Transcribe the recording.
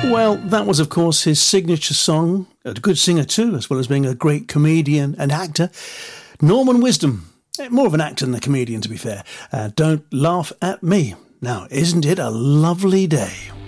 Well, that was, of course, his signature song. A good singer too, as well as being a great comedian and actor. Norman Wisdom. More of an actor than a comedian, to be fair. Don't Laugh at Me. Now, isn't it a lovely day?